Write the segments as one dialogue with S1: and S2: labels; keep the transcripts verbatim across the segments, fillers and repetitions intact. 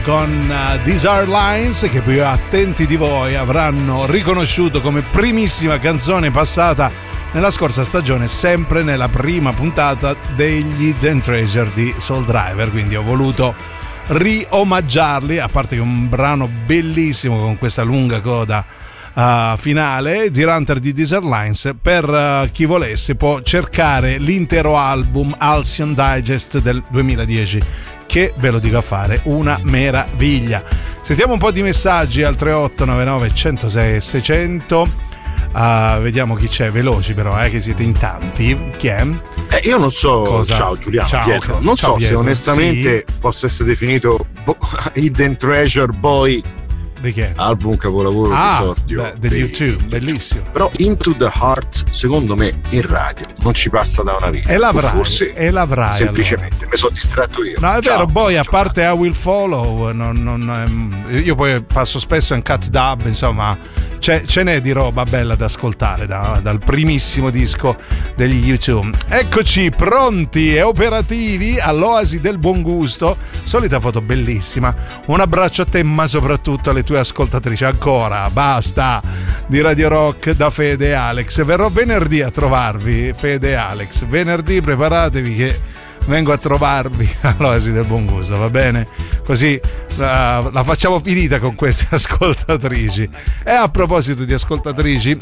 S1: con uh, These Are Lines, che più attenti di voi avranno riconosciuto come primissima canzone passata nella scorsa stagione, sempre nella prima puntata degli Hidden Treasure di Soul Driver, quindi ho voluto riomaggiarli, a parte che è un brano bellissimo con questa lunga coda uh, finale. The Hunter di These Are Lines, per uh, chi volesse può cercare l'intero album Halcyon Digest del duemiladieci, che ve lo dico a fare, una meraviglia. Sentiamo un po' di messaggi al tre otto nove nove uno zero sei seicento. Uh, vediamo chi c'è, veloci però, eh, che siete in tanti. Chi è?
S2: Eh, io non so.
S1: Cosa?
S2: Ciao Giuliano,
S1: ciao,
S2: Pietro. Non
S1: ciao,
S2: so
S1: Pietro.
S2: se onestamente sì, possa essere definito bo- Hidden Treasure Boy.
S1: Di che?
S2: Album capolavoro
S1: ah,
S2: d'esordio
S1: degli YouTube, bellissimo.
S2: Però Into the Heart, secondo me, in radio non ci passa da una vita.
S1: E l'avrai,
S2: forse
S1: e l'avrai
S2: semplicemente
S1: allora.
S2: Mi sono distratto io.
S1: No, è
S2: Ciao,
S1: vero, poi a
S2: ciao.
S1: parte I Will Follow, non, non, io poi passo spesso in cut dub, insomma, c'è, ce n'è di roba bella da ascoltare da, dal primissimo disco degli YouTube. Eccoci pronti e operativi all'Oasi del Buon Gusto. Solita foto bellissima. Un abbraccio a te, ma soprattutto alle tue ascoltatrici. Ancora basta di Radio Rock da Fede e Alex. Verrò venerdì a trovarvi, Fede e Alex. Venerdì preparatevi che vengo a trovarvi all'Oasi del Buon Gusto, va bene? Così la, la facciamo finita con queste ascoltatrici. E a proposito di ascoltatrici,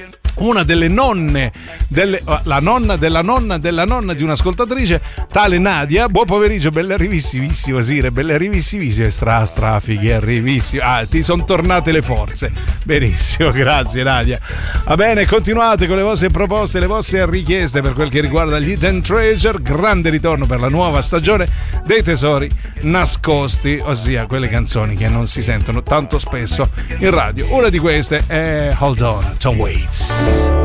S1: una delle nonne delle, la nonna della nonna della nonna di un'ascoltatrice, tale Nadia. Buon pomeriggio, belle arrivissimissimo Sire, belle arrivissimissime, stra stra fighi, arrivissimo. Ah, ti sono tornate le forze. Benissimo, grazie Nadia. Va bene, continuate con le vostre proposte, le vostre richieste per quel che riguarda gli Hidden Treasure. Grande ritorno per la nuova stagione dei tesori nascosti, ossia quelle canzoni che non si sentono tanto spesso in radio. Una di queste è Hold On, Tom Waits.